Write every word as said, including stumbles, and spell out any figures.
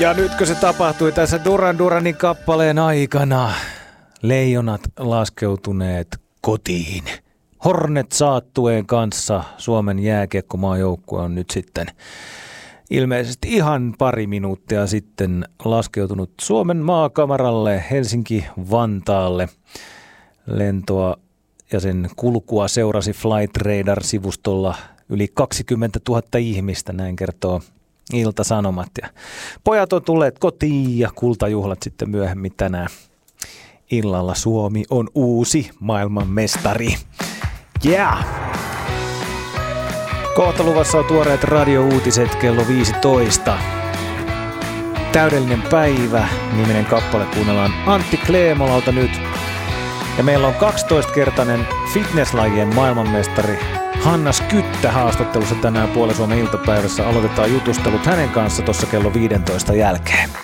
Ja nytkö se tapahtui tässä Duran Duranin kappaleen aikana? Leijonat laskeutuneet kotiin. Hornet saattueen kanssa Suomen jääkiekkomaajoukkue on nyt sitten ilmeisesti ihan pari minuuttia sitten laskeutunut Suomen maakamaralle Helsinki-Vantaalle. Lentoa ja sen kulkua seurasi Flight Radar-sivustolla yli kaksikymmentätuhatta ihmistä, näin kertoo Ilta-Sanomat. Ja pojat on tulleet kotiin ja kultajuhlat sitten myöhemmin tänään illalla. Suomi on uusi maailmanmestari. Yeah! Kohta luvassa on tuoreet radiouutiset kello viisitoista. Täydellinen päivä -niminen kappale kuunnellaan Antti Kleemolalta nyt. Ja meillä on kaksitoistakertainen fitnesslajien maailmanmestari Hanna Skyttä haastattelussa tänään Puolen Suomen iltapäivässä. Aloitetaan jutustelut hänen kanssa tuossa kello viisitoista jälkeen.